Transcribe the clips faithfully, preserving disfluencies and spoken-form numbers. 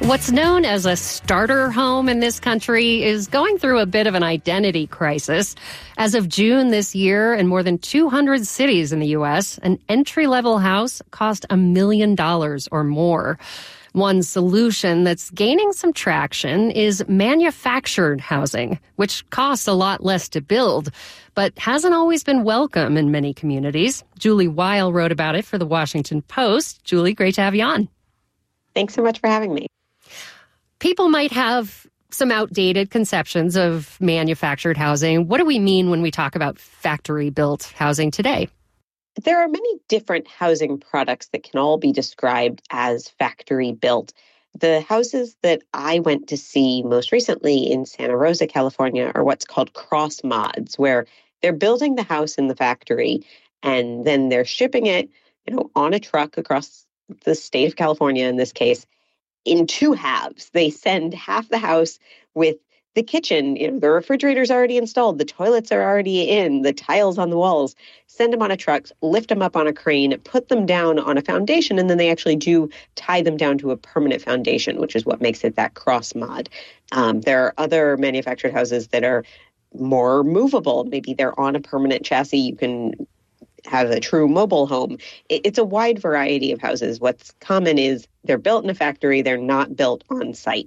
What's known as a starter home in this country is going through a bit of an identity crisis. As of June this year, in more than two hundred cities in the U S, an entry-level house cost a million dollars or more. One solution that's gaining some traction is manufactured housing, which costs a lot less to build, but hasn't always been welcome in many communities. Julie Weil wrote about it for the Washington Post. Julie, great to have you on. Thanks so much for having me. People might have some outdated conceptions of manufactured housing. What do we mean when we talk about factory-built housing today? There are many different housing products that can all be described as factory-built. The houses that I went to see most recently in Santa Rosa, California, are what's called cross mods, where they're building the house in the factory and then they're shipping it, you know, on a truck across the state of California in this case, in two halves. They send half the house with the kitchen, you know, the refrigerator's already installed, the toilets are already in, the tiles on the walls, send them on a truck, lift them up on a crane, put them down on a foundation, and then they actually do tie them down to a permanent foundation, which is what makes it that cross mod. Um, there are other manufactured houses that are more movable. Maybe they're on a permanent chassis. You can have a true mobile home. It's a wide variety of houses. What's common is they're built in a factory. They're not built on site.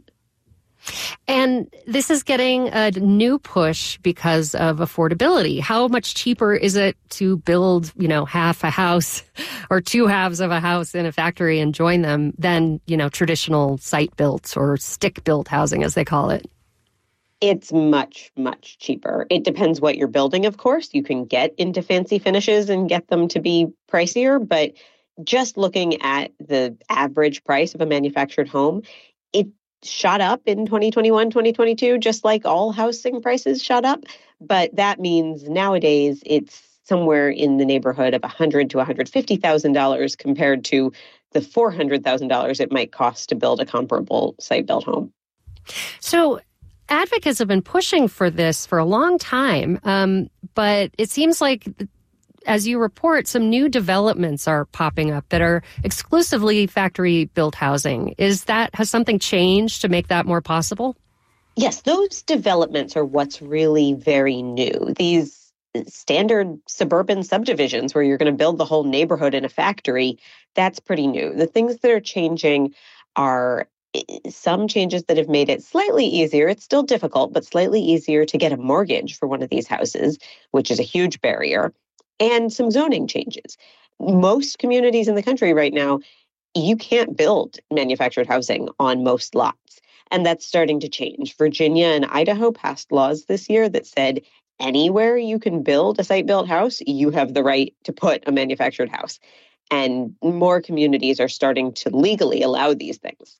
And this is getting a new push because of affordability. How much cheaper is it to build, you know, half a house or two halves of a house in a factory and join them than, you know, traditional site-built or stick-built housing, as they call it? It's much, much cheaper. It depends what you're building, of course. You can get into fancy finishes and get them to be pricier, but just looking at the average price of a manufactured home, it shot up in twenty twenty-one, twenty twenty-two, just like all housing prices shot up. But that means nowadays it's somewhere in the neighborhood of one hundred thousand to one hundred fifty thousand dollars compared to the four hundred thousand dollars it might cost to build a comparable site-built home. So advocates have been pushing for this for a long time, um, but it seems like, as you report, some new developments are popping up that are exclusively factory-built housing. Is that, has something changed to make that more possible? Yes, those developments are what's really very new. These standard suburban subdivisions where you're going to build the whole neighborhood in a factory, that's pretty new. The things that are changing are some changes that have made it slightly easier. It's still difficult, but slightly easier to get a mortgage for one of these houses, which is a huge barrier. And some zoning changes. Most communities in the country right now, you can't build manufactured housing on most lots. And that's starting to change. Virginia and Idaho passed laws this year that said anywhere you can build a site-built house, you have the right to put a manufactured house. And more communities are starting to legally allow these things.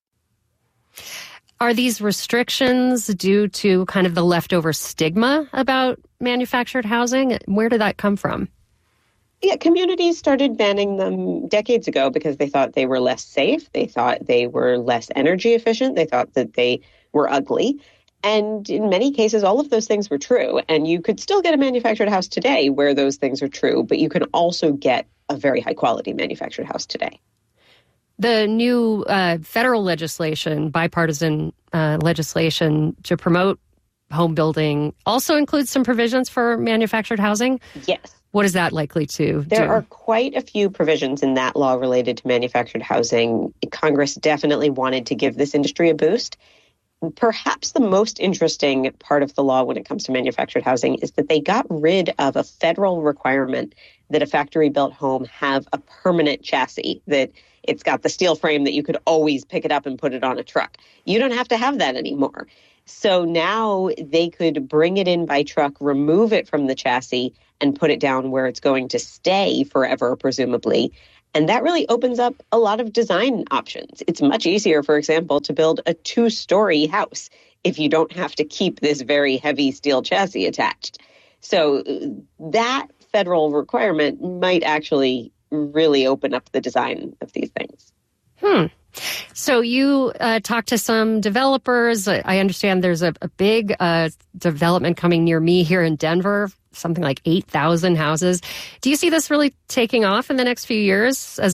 Are these restrictions due to kind of the leftover stigma about manufactured housing? Where did that come from? Yeah, communities started banning them decades ago because they thought they were less safe. They thought they were less energy efficient. They thought that they were ugly. And in many cases, all of those things were true. And you could still get a manufactured house today where those things are true, but you can also get a very high quality manufactured house today. The new uh, federal legislation, bipartisan uh, legislation to promote home building, also includes some provisions for manufactured housing? Yes. What is that likely to do? There are quite a few provisions in that law related to manufactured housing. Congress definitely wanted to give this industry a boost. Perhaps the most interesting part of the law when it comes to manufactured housing is that they got rid of a federal requirement that a factory-built home have a permanent chassis, that it's got the steel frame that you could always pick it up and put it on a truck. You don't have to have that anymore. So now they could bring it in by truck, remove it from the chassis, and put it down where it's going to stay forever, presumably. And that really opens up a lot of design options. It's much easier, for example, to build a two-story house if you don't have to keep this very heavy steel chassis attached. So that federal requirement might actually really open up the design of these things. Hmm. So you uh, talked to some developers. I understand there's a, a big uh, development coming near me here in Denver, something like eight thousand houses. Do you see this really taking off in the next few years as